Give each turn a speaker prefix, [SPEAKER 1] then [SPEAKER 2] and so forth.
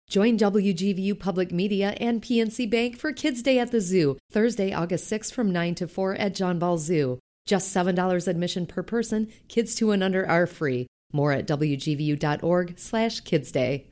[SPEAKER 1] Join WGVU Public Media and PNC Bank for Kids Day at the Zoo, Thursday, August 6th from 9 to 4 at John Ball Zoo. Just $7 admission per person. Kids 2 and under are free. More at WGVU.org/kidsday.